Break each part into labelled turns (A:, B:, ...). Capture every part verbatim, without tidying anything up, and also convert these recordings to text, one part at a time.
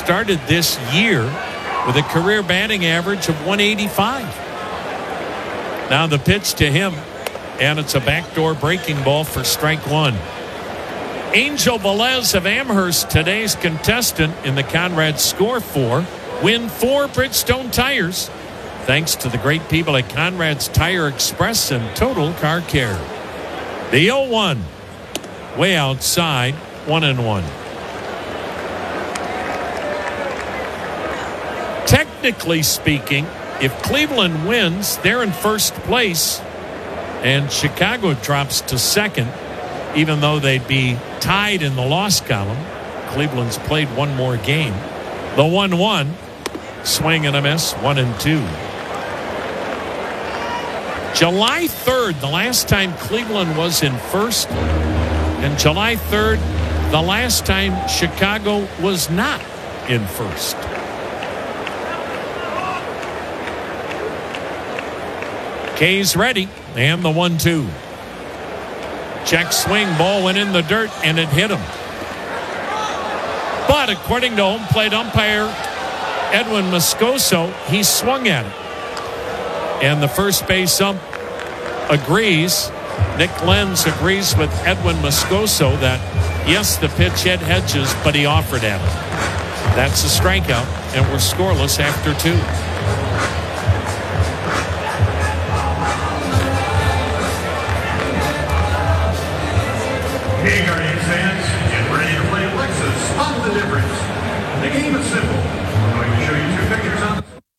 A: started this year with a career batting average of one eighty-five. Now the pitch to him, and it's a backdoor breaking ball for strike one. Angel Velez of Amherst, today's contestant in the Conrad Score four. Win four Bridgestone tires, thanks to the great people at Conrad's Tire Express and Total Car Care. The oh one, way outside, one and one. Technically speaking, if Cleveland wins, they're in first place, and Chicago drops to second, even though they'd be tied in the loss column. Cleveland's played one more game. The one one, swing and a miss, one and two. July third, the last time Cleveland was in first, and July third, the last time Chicago was not in first. K's ready, and the one two. Check swing, ball went in the dirt, and it hit him. But according to home plate umpire Edwin Moscoso, he swung at it. And the first base ump agrees. Nick Lenz agrees with Edwin Moscoso that, yes, the pitch hit Hedges, but he offered at it. That's a strikeout, and we're scoreless after two.
B: Hey, Guardians fans, get ready to play Lexus on the difference. The game is simple. I'm going to show you two pictures on.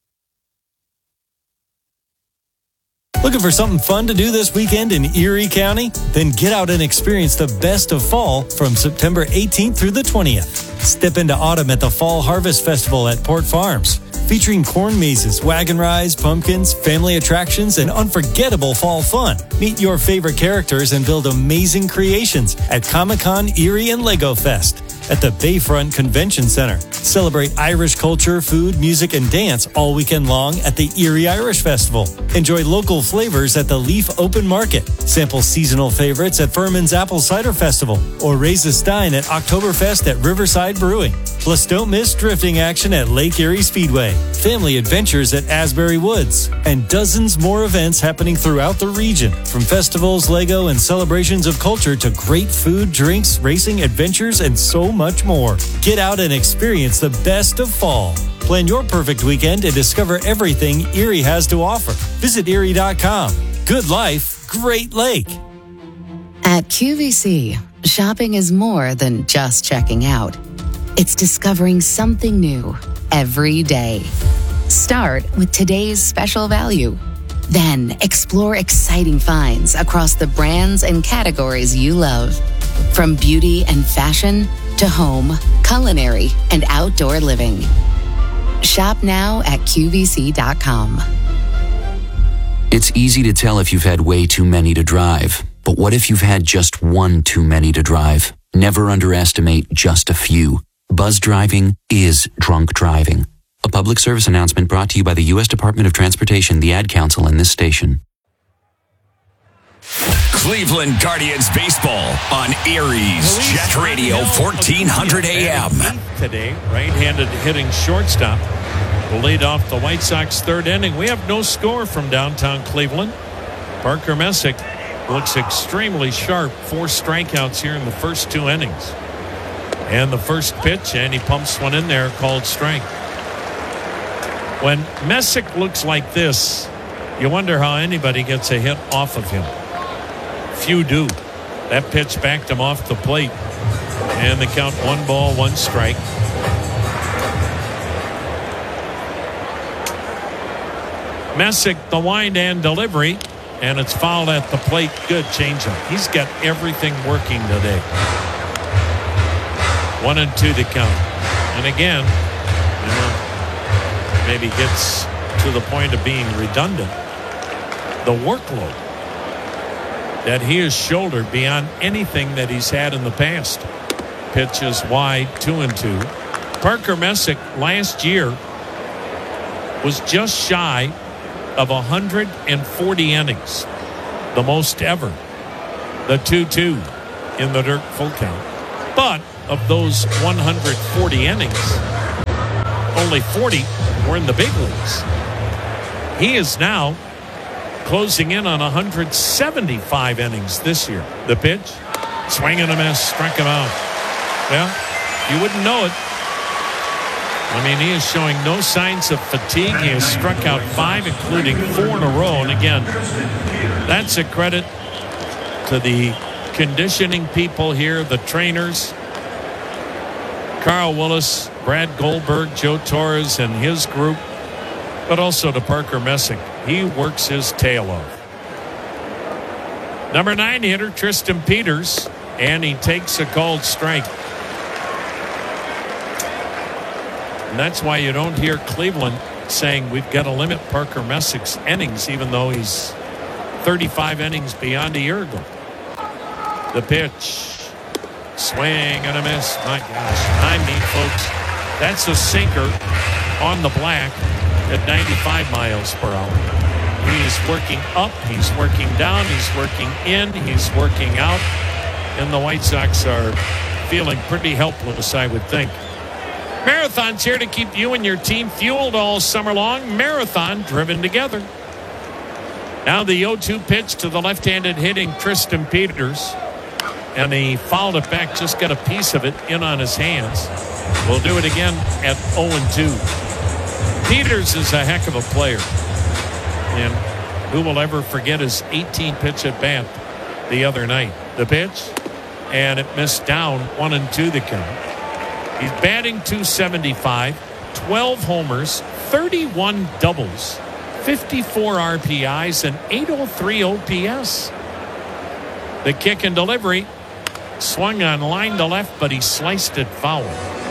C: Looking for something fun to do this weekend in Erie County? Then get out and experience the best of fall from September eighteenth through the twentieth. Step into autumn at the Fall Harvest Festival at Port Farms, featuring corn mazes, wagon rides, pumpkins, family attractions, and unforgettable fall fun. Meet your favorite characters and build amazing creations at Comic-Con Erie and Lego Fest at the Bayfront Convention Center. Celebrate Irish culture, food, music, and dance all weekend long at the Erie Irish Festival. Enjoy local flavors at the Leaf Open Market. Sample seasonal favorites at Furman's Apple Cider Festival, or raise a stein at Oktoberfest at Riverside Brewing. Plus, don't miss drifting action at Lake Erie Speedway, family adventures at Asbury Woods, and dozens more events happening throughout the region, from festivals, Lego, and celebrations of culture to great food, drinks, racing, adventures, and so much more. Get out and experience the best of fall. Plan your perfect weekend and discover everything Erie has to offer. Visit Erie dot com. Good life, great lake.
D: At Q V C, shopping is more than just checking out. It's discovering something new every day. Start with today's special value. Then explore exciting finds across the brands and categories you love. From beauty and fashion to home, culinary, and outdoor living. Shop now at Q V C dot com.
E: It's easy to tell if you've had way too many to drive. But what if you've had just one too many to drive? Never underestimate just a few. Buzz driving is drunk driving. A public service announcement brought to you by the U S Department of Transportation, the Ad Council, and this station.
F: Cleveland Guardians baseball on Erie's Jet Radio fourteen hundred A M.
A: Today, right-handed hitting shortstop will lead off the White Sox third inning. We have no score from downtown Cleveland. Parker Messick looks extremely sharp. Four strikeouts here in the first two innings. And the first pitch, and he pumps one in there, called strike. When Messick looks like this, you wonder how anybody gets a hit off of him. Few do. That pitch backed him off the plate. And the count, one ball, one strike. Messick, the wind and delivery, and it's fouled at the plate. Good changeup. He's got everything working today. One and two to count. And again, you know, maybe gets to the point of being redundant. The workload that he has shouldered beyond anything that he's had in the past. Pitch is wide, two and two. Parker Messick last year was just shy of one hundred forty innings, the most ever. The two two in the dirt, full count. But of those one hundred forty innings, only forty were in the big leagues. He is now closing in on one hundred seventy-five innings this year. The pitch, swing and a miss, struck him out. Well, you wouldn't know it. I mean, he is showing no signs of fatigue. He has struck out five, including four in a row. And again, that's a credit to the conditioning people here, the trainers, Carl Willis, Brad Goldberg, Joe Torres, and his group, but also to Parker Messick. He works his tail off. Number nine hitter, Tristan Peters, and he takes a called strike. And that's why you don't hear Cleveland saying we've got to limit Parker Messick's innings, even though he's thirty-five innings beyond a year ago. The pitch, swing and a miss. My gosh, I mean, folks, that's a sinker on the black at ninety-five miles per hour. He's working up, he's working down, he's working in, he's working out, and the White Sox are feeling pretty helpless, I would think. Marathon's here to keep you and your team fueled all summer long. Marathon, driven together. Now the oh two pitch to the left-handed hitting Tristan Peters. And he fouled it back, just got a piece of it in on his hands. We'll do it again at oh and two. Peters is a heck of a player. And who will ever forget his eighteen pitch at bat the other night? The pitch, and it missed down, one and two the count. He's batting two seventy-five, twelve homers, thirty-one doubles, fifty-four R P Is, and eight oh three O P S. The kick and delivery swung on line to left, but he sliced it foul.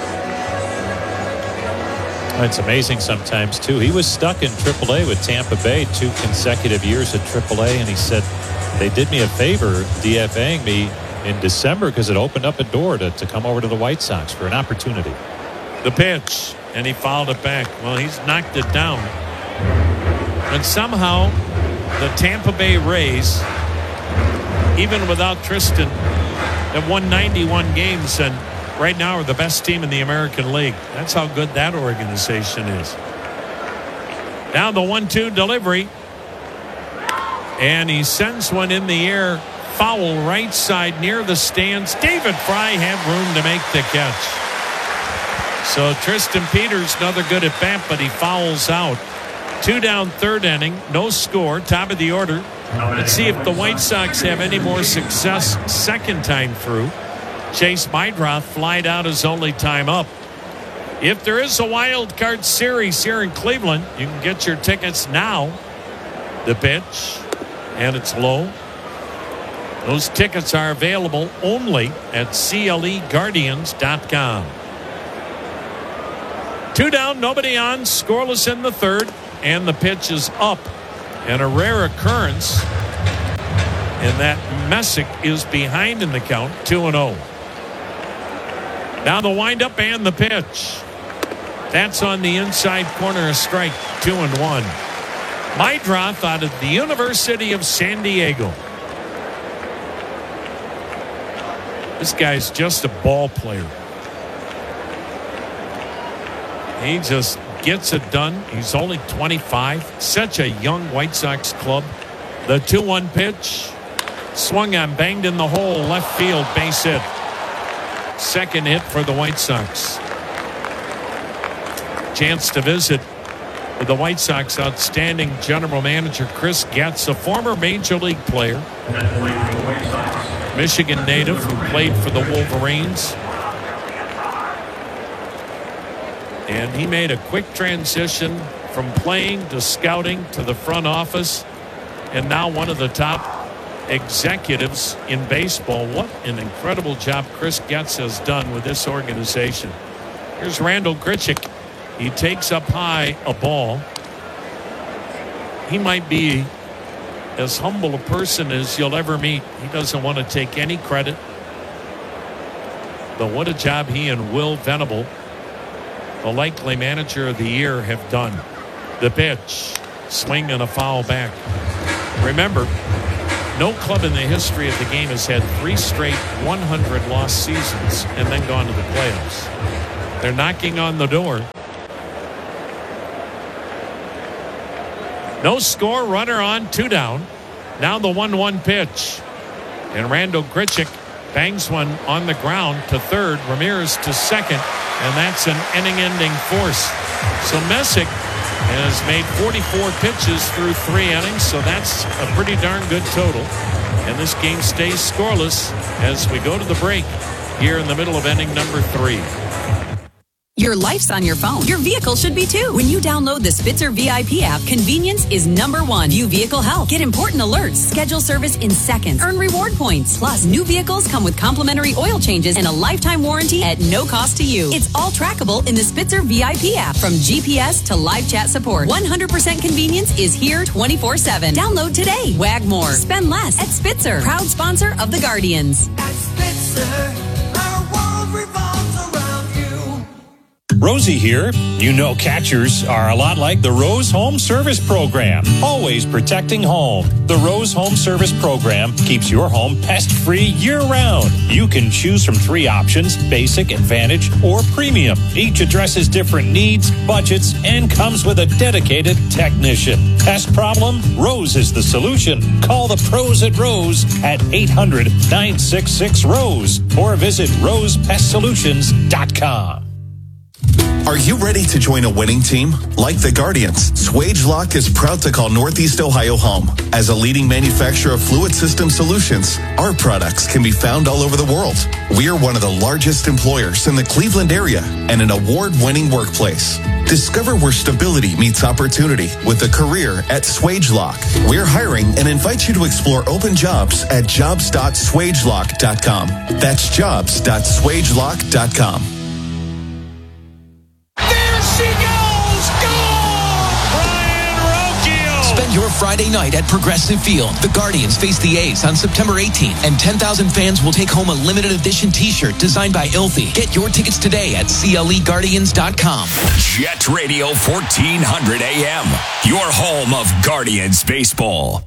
G: It's amazing sometimes, too. He was stuck in triple A with Tampa Bay two consecutive years at triple A, and he said they did me a favor DFAing me in December because it opened up a door to, to come over to the White Sox for an opportunity.
A: The pitch, and he fouled it back. Well, he's knocked it down. And somehow the Tampa Bay Rays, even without Tristan, have won ninety-one games and right now are the best team in the American League. That's how good that organization is. Now the one two delivery. And he sends one in the air. Foul right side near the stands. David Fry had room to make the catch. So Tristan Peters, another good at bat, but he fouls out. Two down, third inning. No score. Top of the order. Let's see if the White Sox have any more success second time through. Chase Meidroth flied out his only time up. If there is a wild card series here in Cleveland, you can get your tickets now. The pitch, and it's low. Those tickets are available only at C L E Guardians dot com. Two down, nobody on, scoreless in the third, and the pitch is up. And a rare occurrence in that Messick is behind in the count, two and oh. Now the windup and the pitch. That's on the inside corner, a strike, two and one. Meidroth out of the University of San Diego. This guy's just a ball player. He just gets it done. He's only twenty-five. Such a young White Sox club. The two one pitch. Swung on, banged in the hole, left field, base hit. Second hit for the White Sox. Chance to visit with the White Sox outstanding general manager Chris Getz, a former major league player. Michigan native who played for the Wolverines. And he made a quick transition from playing to scouting to the front office, and now one of the top executives in baseball. What an incredible job Chris Getz has done with this organization. Here's Randal Grichuk. He takes up high a ball. He might be as humble a person as you'll ever meet. He doesn't want to take any credit. But what a job he and Will Venable, the likely manager of the year, have done. The pitch, swing and a foul back. Remember, no club in the history of the game has had three straight one hundred loss seasons and then gone to the playoffs. They're knocking on the door. No score, runner on, two down. Now the one one pitch. And Randall Grichuk bangs one on the ground to third, Ramirez to second, and that's an inning-ending force. So Messick has made forty-four pitches through three innings, so that's a pretty darn good total. And this game stays scoreless as we go to the break here in the middle of inning number three.
H: Your life's on your phone. Your vehicle should be too. When you download the Spitzer V I P app, convenience is number one. View vehicle health. Get important alerts. Schedule service in seconds. Earn reward points. Plus, new vehicles come with complimentary oil changes and a lifetime warranty at no cost to you. It's all trackable in the Spitzer V I P app. From G P S to live chat support, one hundred percent convenience is here twenty-four seven. Download today. Wag more. Spend less at Spitzer. Proud sponsor of the Guardians.
I: At Spitzer, our world revolves around you.
J: Rosie here. You know catchers are a lot like the Rose Home Service Program, always protecting home. The Rose Home Service Program keeps your home pest-free year-round. You can choose from three options, basic, advantage, or premium. Each addresses different needs, budgets, and comes with a dedicated technician. Pest problem? Rose is the solution. Call the pros at Rose at eight hundred, nine six six, ROSE or visit rose pest solutions dot com.
K: Are you ready to join a winning team? Like the Guardians, SwageLock is proud to call Northeast Ohio home. As a leading manufacturer of fluid system solutions, our products can be found all over the world. We are one of the largest employers in the Cleveland area and an award-winning workplace. Discover where stability meets opportunity with a career at SwageLock. We're hiring and invite you to explore open jobs at jobs dot swagelock dot com. That's jobs dot swagelock dot com.
L: Your Friday night at Progressive Field. The Guardians face the A's on September eighteenth, and ten thousand fans will take home a limited edition t-shirt designed by Ilthy. Get your tickets today at C L E Guardians dot com.
F: Jet Radio fourteen hundred A M, your home of Guardians baseball.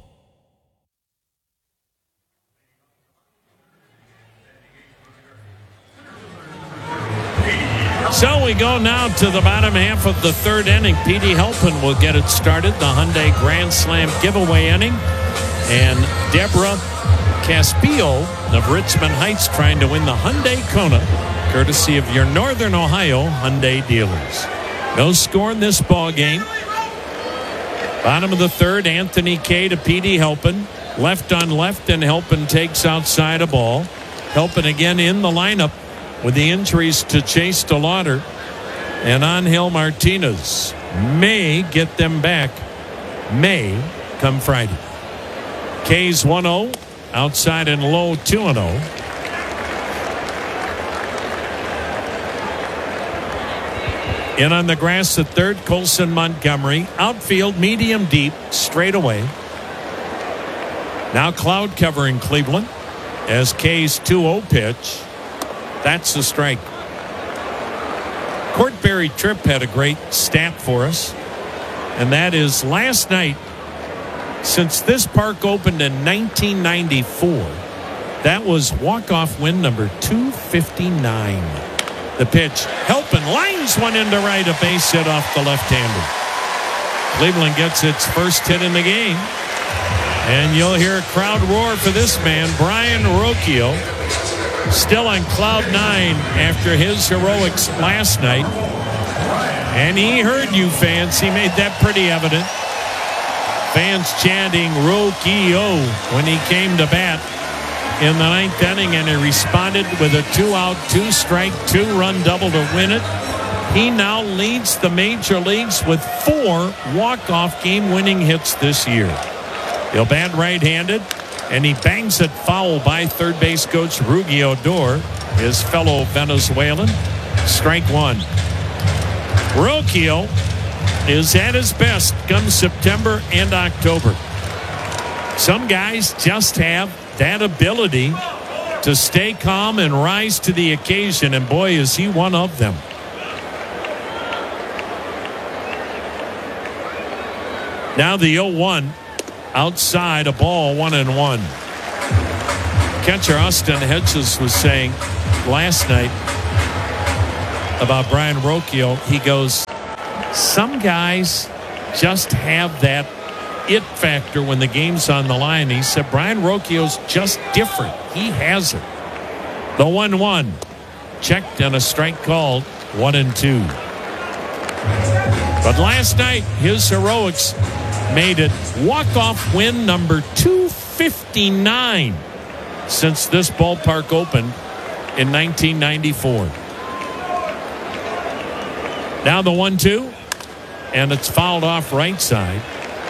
A: So we go now to the bottom half of the third inning. Petey Helpin will get it started. The Hyundai Grand Slam giveaway inning. And Deborah Caspio of Richmond Heights trying to win the Hyundai Kona, courtesy of your Northern Ohio Hyundai dealers. No score in this ball game. Bottom of the third, Anthony Kay to Petey Helpin. Left on left, and Helpin takes outside a ball. Helpin again in the lineup with the injuries to Chase DeLauder and Angel Martinez. May get them back. May come Friday. K's one oh. Outside and low two and oh. In on the grass at third, Colson Montgomery. Outfield, medium deep, straight away. Now cloud covering Cleveland as K's two oh pitch. That's the strike. Courtberry Tripp had a great stat for us, and that is last night, since this park opened in nineteen ninety-four, that was walk-off win number two fifty-nine. The pitch, Helpin lines one into right, a base hit off the left-hander. Cleveland gets its first hit in the game, and you'll hear a crowd roar for this man, Brian Rocchio. Still on cloud nine after his heroics last night. And he heard you fans. He made that pretty evident. Fans chanting Rocchio when he came to bat in the ninth inning, and he responded with a two-out, two-strike, two-run double to win it. He now leads the major leagues with four walk-off game-winning hits this year. He'll bat right-handed, and he bangs it foul by third base coach Rugi Odor, his fellow Venezuelan. Strike one. Rocchio is at his best come September and October. Some guys just have that ability to stay calm and rise to the occasion, and boy, is he one of them. Now the oh one. Outside, a ball, one and one. Catcher Austin Hedges was saying last night about Brian Rocchio, he goes, some guys just have that it factor when the game's on the line. He said Brian Rocchio's just different. He has it. The one one. Checked and a strike called. One and two. But last night, his heroics made it walk-off win number two fifty-nine since this ballpark opened in nineteen ninety-four. Now the one two, and it's fouled off right side.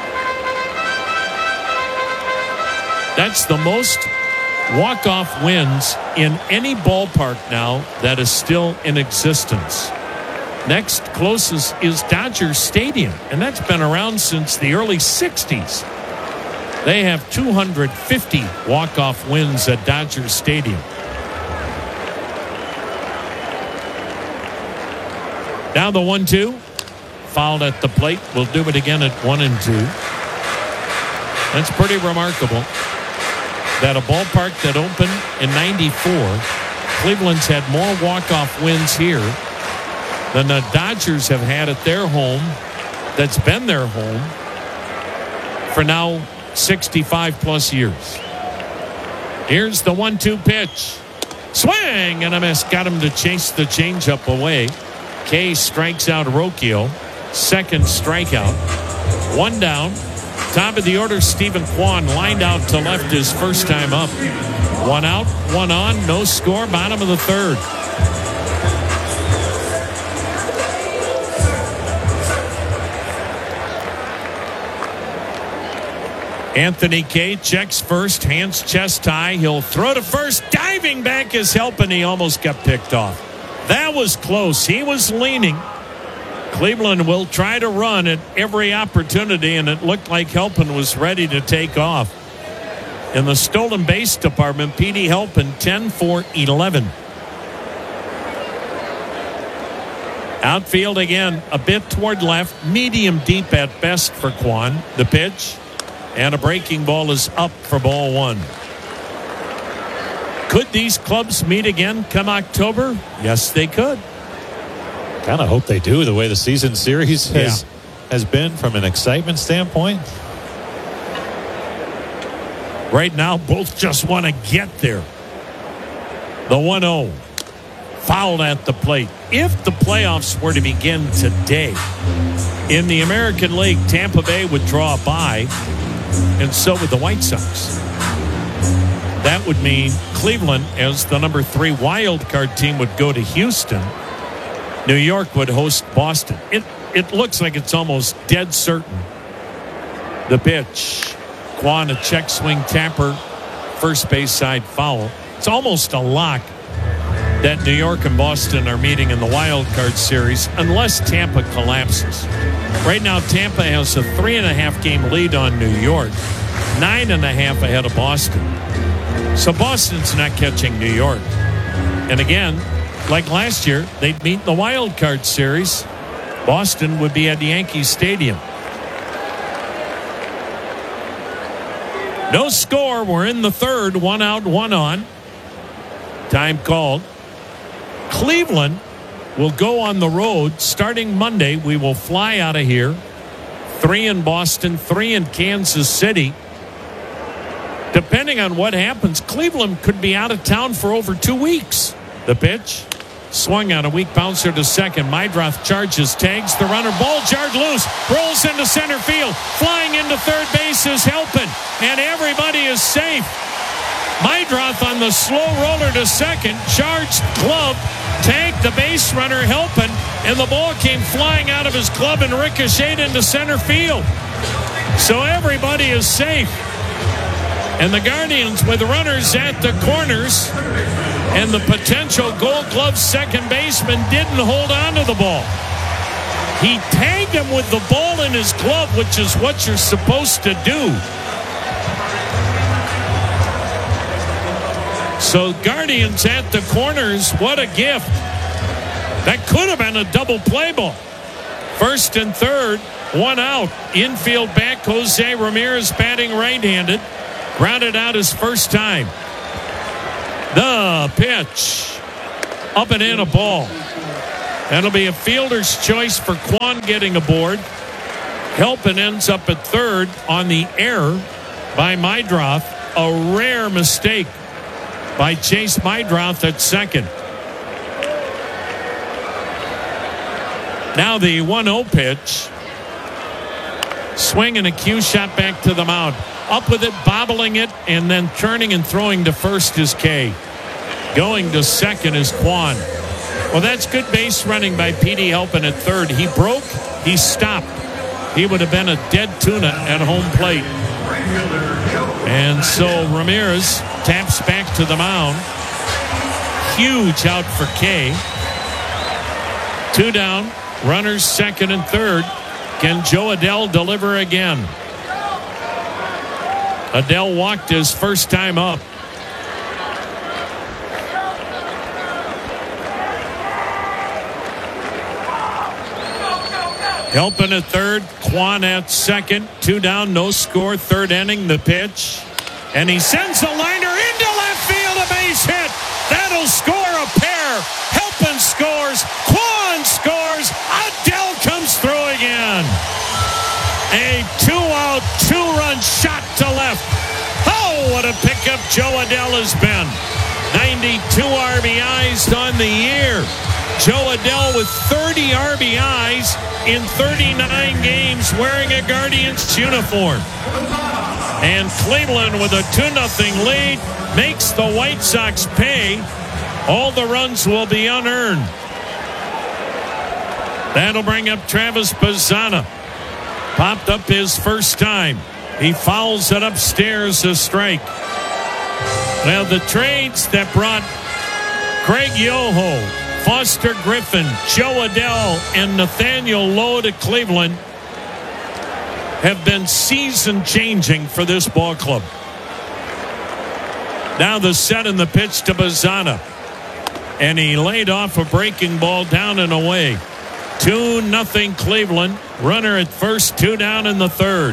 A: That's the most walk-off wins in any ballpark now that is still in existence. Next closest is Dodger Stadium, and that's been around since the early sixties. They have two hundred fifty walk-off wins at Dodger Stadium. Now the one two, fouled at the plate. We'll do it again at one and two. That's pretty remarkable that a ballpark that opened in ninety-four, Cleveland's had more walk-off wins here than the Dodgers have had at their home that's been their home for now sixty-five plus years. Here's the one two pitch. Swing and a miss. Got him to chase the changeup away. Kay strikes out Rocchio. Second strikeout. One down. Top of the order, Stephen Kwan lined out to left his first time up. One out, one on, no score, bottom of the third. Anthony Kay checks first, hands chest high. He'll throw to first. Diving back is helping. He almost got picked off. That was close. He was leaning. Cleveland will try to run at every opportunity, and it looked like Helpin was ready to take off. In the stolen base department, Petey Helpin ten for eleven. Outfield again, a bit toward left, medium deep at best for Kwan. The pitch, and a breaking ball is up for ball one. Could these clubs meet again come October? Yes, they could.
G: Kind of hope they do, the way the season series has,
A: yeah.
G: has been from an excitement standpoint.
A: Right now, both just want to get there. The one oh. Fouled at the plate. If the playoffs were to begin today, in the American League, Tampa Bay would draw a bye, and so would the White Sox. That would mean Cleveland, as the number three wild card team, would go to Houston. New York would host Boston. It it looks like it's almost dead certain. The pitch. Kwan, a check swing tapper. First base side foul. It's almost a lock that New York and Boston are meeting in the wild card series unless Tampa collapses. Right now, Tampa has a three and a half game lead on New York. Nine and a half ahead of Boston. So Boston's not catching New York. And again, like last year, they'd meet in the wild card series. Boston would be at Yankee Stadium. No score. We're in the third. One out, one on. Time called. Cleveland will go on the road starting Monday. We will fly out of here. Three in Boston, three in Kansas City. Depending on what happens, Cleveland could be out of town for over two weeks. The pitch. Swung on a weak bouncer to second. Meidroth charges, tags the runner. Ball jarred loose. Rolls into center field. Flying into third base is Helpin. And everybody is safe. Meidroth on the slow roller to second. Charged glove. Tagged the base runner Helpin. And the ball came flying out of his glove and ricocheted into center field. So everybody is safe. And the Guardians with runners at the corners. And the potential Gold Glove second baseman didn't hold on to the ball. He tagged him with the ball in his glove, which is what you're supposed to do. So Guardians at the corners, what a gift. That could have been a double play ball. First and third, one out. Infield back, Jose Ramirez batting right-handed. Grounded out his first time. The pitch. Up and in, a ball. That'll be a fielder's choice for Kwan getting aboard. Helpin ends up at third on the error by Meidroth. A rare mistake by Chase Meidroth at second. Now the one oh pitch. Swing and a cue shot back to the mound. Up with it, bobbling it, and then turning and throwing to first is Kay. Going to second is Kwan. Well, that's good base running by Petey Helpin at third. He broke, he stopped. He would have been a dead tuna at home plate. And so Ramirez taps back to the mound. Huge out for Kay. Two down, runners second and third. Can Joe Adell deliver again? Adell walked his first time up. Helpin at third, Kwan at second. Two down, no score, third inning, the pitch. And he sends a liner into left field, a base hit. That'll score a pair. Helpin scores, Kwan scores, Adell comes through again. A two-out, two-run shot to left. Oh, what a pickup Joe Adell has been. ninety-two R B Is on the year. Joe Adell with thirty R B Is in thirty-nine games wearing a Guardians uniform. And Cleveland with a two nothing lead makes the White Sox pay. All the runs will be unearned. That'll bring up Travis Bazzana. Popped up his first time. He fouls it upstairs, a strike. Now the trades that brought Craig Yoho, Foster Griffin, Joe Adell, and Nathaniel Lowe to Cleveland have been season-changing for this ball club. Now the set and the pitch to Bazzana. And he laid off a breaking ball down and away. two nothing Cleveland. Runner at first, two down in the third.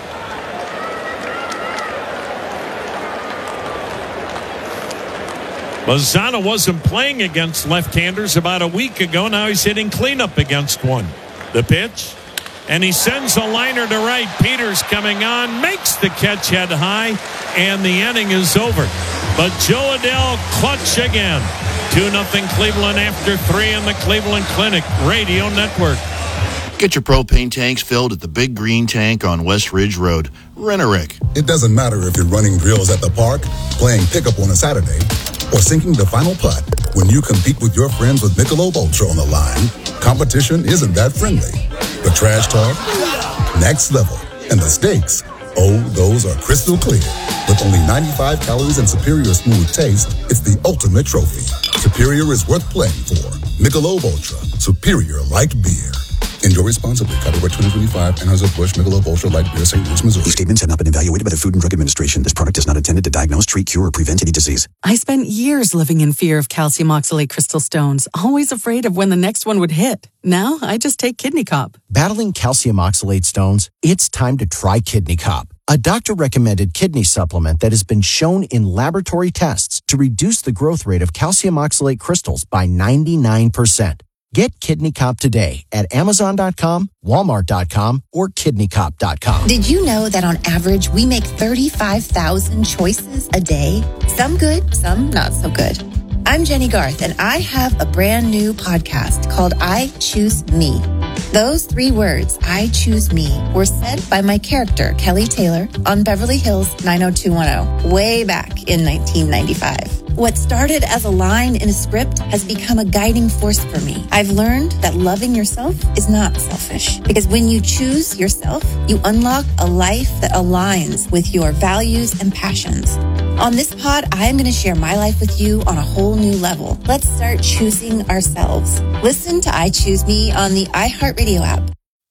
A: Bazzana wasn't playing against left-handers about a week ago. Now he's hitting cleanup against one. The pitch. And he sends a liner to right. Peters coming on, makes the catch head high, and the inning is over. But Joe Adell clutch again. two nothing Cleveland after three in the Cleveland Clinic Radio Network.
M: Get your propane tanks filled at the Big Green Tank on West Ridge Road. Rent-A-Wreck.
N: It doesn't matter if you're running drills at the park, playing pickup on a Saturday, or sinking the final putt. When you compete with your friends with Michelob Ultra on the line, competition isn't that friendly. The trash talk, next level, and the stakes, oh, those are crystal clear. With only ninety-five calories and superior smooth taste, it's the ultimate trophy. Superior is worth playing for. Michelob Ultra, superior light beer. Enjoy responsibly. Copyright twenty twenty-five, Anheuser-Busch, Michelob Ultra Light Beer, Saint Louis, Missouri.
O: These statements have not been evaluated by the Food and Drug Administration. This product is not intended to diagnose, treat, cure, or prevent any disease.
P: I spent years living in fear of calcium oxalate crystal stones, always afraid of when the next one would hit. Now, I just take Kidney Cop.
Q: Battling calcium oxalate stones? It's time to try Kidney Cop, a doctor-recommended kidney supplement that has been shown in laboratory tests to reduce the growth rate of calcium oxalate crystals by ninety-nine percent. Get Kidney Cop today at Amazon dot com, Walmart dot com, or Kidney Cop dot com.
R: Did you know that on average, we make thirty-five thousand choices a day? Some good, some not so good. I'm Jenny Garth, and I have a brand new podcast called I Choose Me. Those three words, I choose me, were said by my character, Kelly Taylor, on Beverly Hills nine oh two one oh, way back in nineteen ninety-five. What started as a line in a script has become a guiding force for me. I've learned that loving yourself is not selfish, because when you choose yourself, you unlock a life that aligns with your values and passions. On this pod, I am going to share my life with you on a whole new level. Let's start choosing ourselves. Listen to I Choose Me on the iHeartRadio app.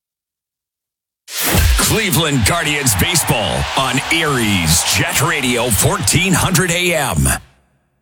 F: Cleveland Guardians baseball on Erie's Jet Radio fourteen hundred A M.